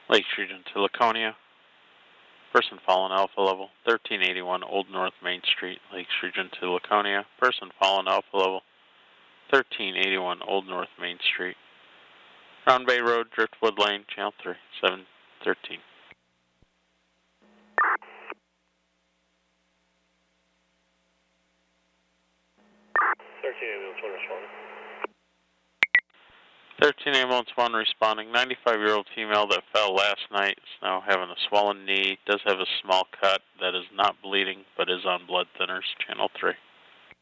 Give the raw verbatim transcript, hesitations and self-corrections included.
Lakes Region to Laconia. Person fallen alpha level. thirteen eighty-one Old North Main Street, Lakes Region to Laconia. Person fallen alpha level. thirteen eighty-one Old North Main Street. Round Bay Road, Driftwood Lane, Channel three, seven thirteen. thirteen ambulance one responding. thirteen ambulance one responding. ninety-five-year-old female that fell last night is now having a swollen knee. Does have a small cut that is not bleeding but is on blood thinners. Channel three.